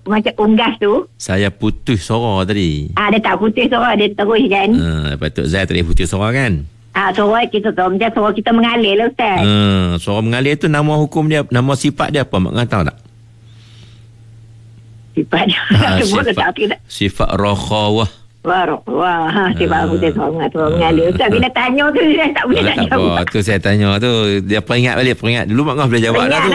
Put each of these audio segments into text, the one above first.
macam unggas tu. Saya putus suara tadi. Dia tak putus suara, dia terus kan. Patut Zai tadi putus suara kan. Suara kita tu macam suara kita mengalir lah Ustaz. Suara mengalir tu nama hukum dia, nama sifat dia apa? Mak tahu tak? Sifat dia. Sifat rakhawah. Sifat aku dia suara mengalir. Ustaz bila tanya tu dia tak boleh nak jawab. Tu saya tanya tu, dia peringat dulu Mak Ngah boleh jawab dah tu.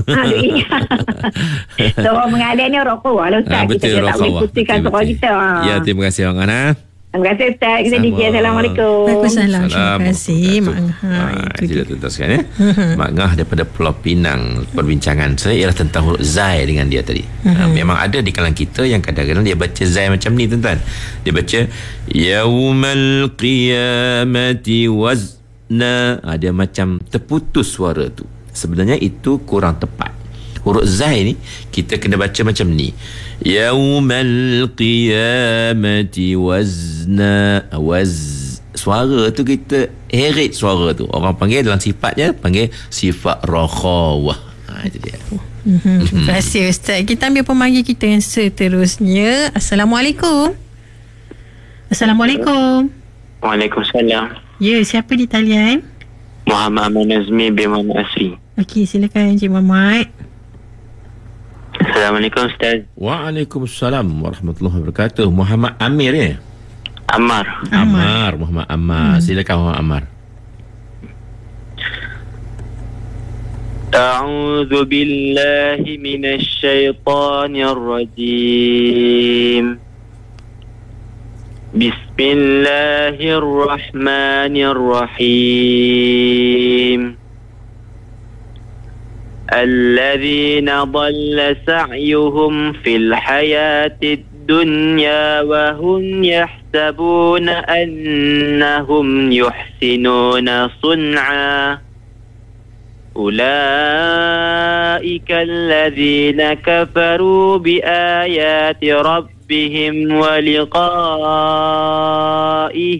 Suara mengalir ni rakhawah lah Ustaz. Betul, kita tak boleh putihkan suara kita. Ya, terima kasih Mak Ngah. Terima kasih Ustaz. Kita DJ. Assalamualaikum. Waalaikumsalam. Terima kasih Mak Ngah. Sila tuntaskan ya. Mak Ngah daripada Pulau Pinang. Perbincangan saya ialah tentang huruf Zai dengan dia tadi. Memang ada di kalangan kita yang kadang-kadang dia baca Zai macam ni tuan-tuan. Dia baca Yaumal qiyamati wazna. Dia macam terputus suara tu. Sebenarnya itu kurang tepat. Huruf Zai ni kita kena baca macam ni. Yaumal qiyamati wazna. Suara tu kita heret suara tu. Orang panggil dalam sifatnya panggil sifat rakhawah. Itu dia. Terima kasih Ustaz. Kita ambil pemanggil kita yang seterusnya. Assalamualaikum. Assalamualaikum. Waalaikumsalam. Ya, siapa di talian? Muhammad Amin Azmi bin Muhammad Asri. Okey, silakan Encik Muhammad. Assalamualaikum Ustaz. Waalaikumsalam warahmatullahi wabarakatuh. Muhammad Amir ya? Ammar. Muhammad Ammar. Silakan Muhammad Ammar. A'udzu billahi minasy syaithanir rajim. Bismillahirrahmanirrahim. الذين ضل سعيهم في الحياة الدنيا وهم يحسبون أنهم يحسنون صنعا أولئك الذين كفروا بآيات ربهم ولقائه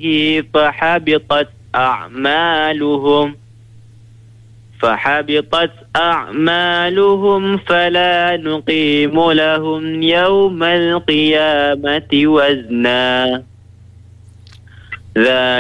فحبطت أعمالهم فلا نقيم لهم يوم القيامة وزنا.